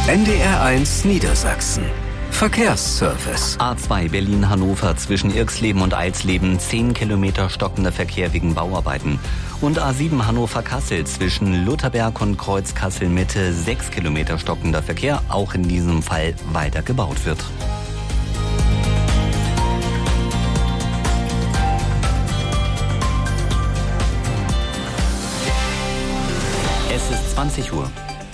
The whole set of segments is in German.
NDR1 Niedersachsen. Verkehrsservice. A2 Berlin-Hannover zwischen Irxleben und Eilsleben 10 Kilometer stockender Verkehr wegen Bauarbeiten. Und A7 Hannover-Kassel zwischen Lutherberg und Kreuz Kassel-Mitte 6 Kilometer stockender Verkehr, auch in diesem Fall weiter gebaut wird. Es ist 20 Uhr.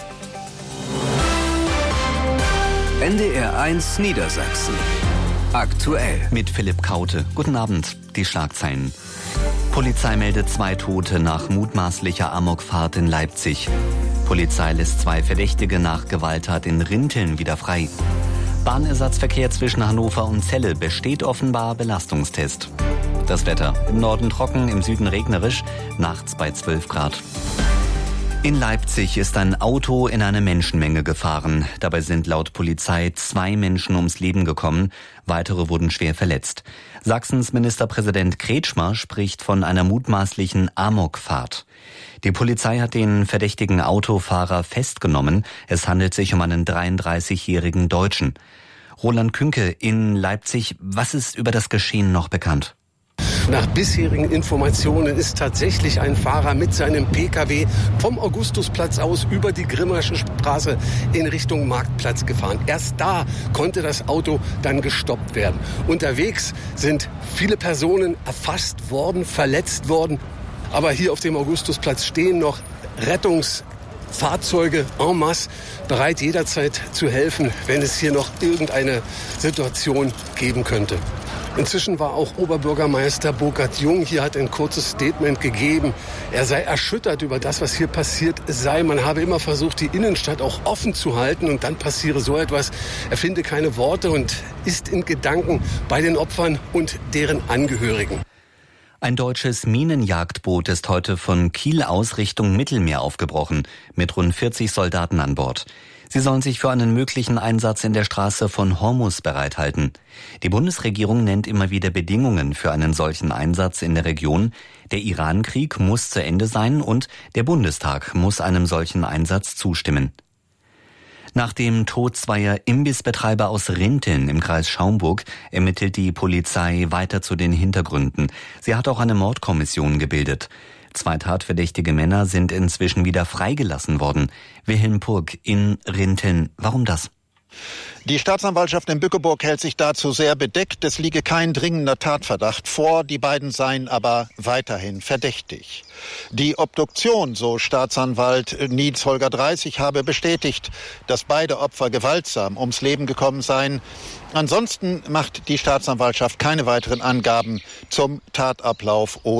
NDR1 Niedersachsen. Aktuell. Mit Philipp Kaute. Guten Abend. Die Schlagzeilen. Polizei meldet 2 Tote nach mutmaßlicher Amokfahrt in Leipzig. Polizei lässt 2 Verdächtige nach Gewalttat in Rinteln wieder frei. Bahnersatzverkehr zwischen Hannover und Celle besteht offenbar Belastungstest. Das Wetter. Im Norden trocken, im Süden regnerisch, nachts bei 12 Grad. In Leipzig ist ein Auto in eine Menschenmenge gefahren. Dabei sind laut Polizei 2 Menschen ums Leben gekommen. Weitere wurden schwer verletzt. Sachsens Ministerpräsident Kretschmer spricht von einer mutmaßlichen Amokfahrt. Die Polizei hat den verdächtigen Autofahrer festgenommen. Es handelt sich um einen 33-jährigen Deutschen. Roland Künke in Leipzig. Was ist über das Geschehen noch bekannt? Nach bisherigen Informationen ist tatsächlich ein Fahrer mit seinem Pkw vom Augustusplatz aus über die Grimmersche Straße in Richtung Marktplatz gefahren. Erst da konnte das Auto dann gestoppt werden. Unterwegs sind viele Personen erfasst worden, verletzt worden. Aber hier auf dem Augustusplatz stehen noch Rettungsfahrzeuge en masse, bereit jederzeit zu helfen, wenn es hier noch irgendeine Situation geben könnte. Inzwischen war auch Oberbürgermeister Burkhard Jung hier, hat ein kurzes Statement gegeben. Er sei erschüttert über das, was hier passiert sei. Man habe immer versucht, die Innenstadt auch offen zu halten und dann passiere so etwas. Er finde keine Worte und ist in Gedanken bei den Opfern und deren Angehörigen. Ein deutsches Minenjagdboot ist heute von Kiel aus Richtung Mittelmeer aufgebrochen, mit rund 40 Soldaten an Bord. Sie sollen sich für einen möglichen Einsatz in der Straße von Hormuz bereithalten. Die Bundesregierung nennt immer wieder Bedingungen für einen solchen Einsatz in der Region. Der Iran-Krieg muss zu Ende sein und der Bundestag muss einem solchen Einsatz zustimmen. Nach dem Tod 2 Imbissbetreiber aus Rinteln im Kreis Schaumburg ermittelt die Polizei weiter zu den Hintergründen. Sie hat auch eine Mordkommission gebildet. 2 tatverdächtige Männer sind inzwischen wieder freigelassen worden. Wilhelm Purg in Rinteln. Warum das? Die Staatsanwaltschaft in Bückeburg hält sich dazu sehr bedeckt. Es liege kein dringender Tatverdacht vor. Die beiden seien aber weiterhin verdächtig. Die Obduktion, so Staatsanwalt Nietz Holger 30, habe bestätigt, dass beide Opfer gewaltsam ums Leben gekommen seien. Ansonsten macht die Staatsanwaltschaft keine weiteren Angaben zum Tatablauf